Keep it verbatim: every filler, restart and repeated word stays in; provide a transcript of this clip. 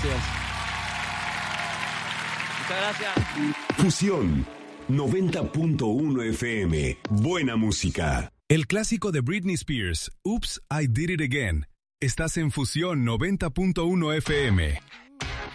gracias. Muchas gracias. Fusión noventa punto uno F M. Buena música. El clásico de Britney Spears, Oops, I Did It Again. Estás en Fusión noventa punto uno F M.